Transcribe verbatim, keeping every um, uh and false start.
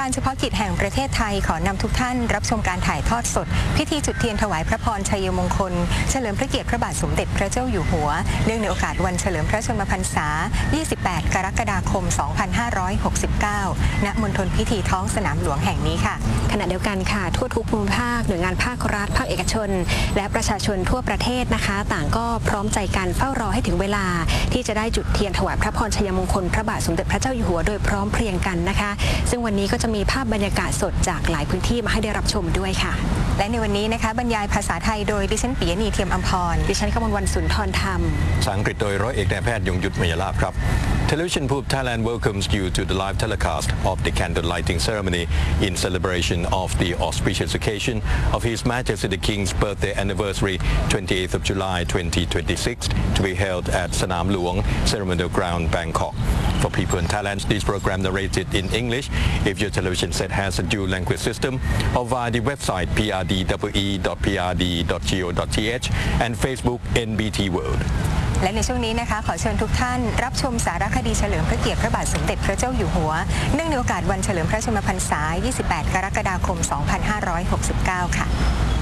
การเฉพาะกิจแห่งประเทศไทยขอนำทุกท่านรับชมการถ่ายทอดสดพิธีจุดเทียนถวายพระพรชัยมงคลเฉลิมพระเกียรติพระบาทสมเด็จพระเจ้าอยู่หัวเนื่องในโอกาสวันเฉลิมพระชนมพรรษา ยี่สิบแปด กรกฎาคม สองพันห้าร้อยหกสิบเก้า ณ มณฑลพิธีท้องสนามหลวงแห่งนี้ค่ะขณะเดียวกันค่ะทั่วทุกภูมิภาคหน่วยงานภาครัฐภาคเอกชนและประชาชนทั่วประเทศนะคะต่างก็พร้อมใจกันเฝ้ารอให้ถึงเวลาที่จะได้จุดเทียนถวายพระพรชัยมงคลพระบาทสมเด็จพระเจ้าอยู่หัวโดยพร้อมเพรียงกันนะคะซึ่งวันนี้ก็จะมีภาพบรรยากาศสดจากหลายพื้นที่มาให้ได้รับชมด้วยค่ะและในวันนี้นะคะบรรยายภาษาไทยโดยดิฉันปิยณีเทียมอัมพรดิฉันกมลวรรณสุนทรธรรมภาษาอังกฤษโดยร้อยเอกนายแพทย์ยงยุทธมยลาภครับ Television Poop Thailand welcomes you to the live telecast of the candle lighting ceremony in celebration of the auspicious occasion of His Majesty the King's birthday anniversary, twenty-eighth of July twenty twenty-six, to be held at Sanam Luang Ceremonial Ground, Bangkok. For people in Thailand, this program narrated in English if your television set has a dual language system or via the website p r d e e dot p r d dot go dot t h and Facebook เอ็น บี ที World และในช่วงนี้นะคะขอเชิญทุกท่านรับชมสารคดีเฉลิมพระเกียรติพระบาทสมเด็จพระเจ้าอยู่หัวเนื่องในโอกาสวันเฉลิมพระชนมพรรษา ยี่สิบแปด กรกฎาคม สองพันห้าร้อยหกสิบเก้า ค่ะ